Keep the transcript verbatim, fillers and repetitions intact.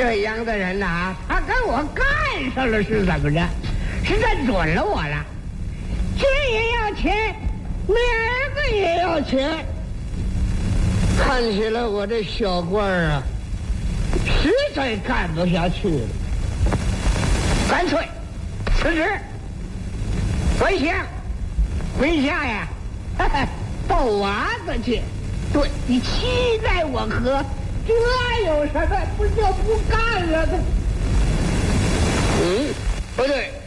这样的人呐、啊，他跟我干上了是怎么着？是认准了我了，这也要钱，明儿个也要钱。看起来我这小官儿啊，实在干不下去了，干脆辞职，回乡，回家呀，哈哈，抱娃子去。对，你期待我何？这有什么？不就不干了吗？嗯，不对。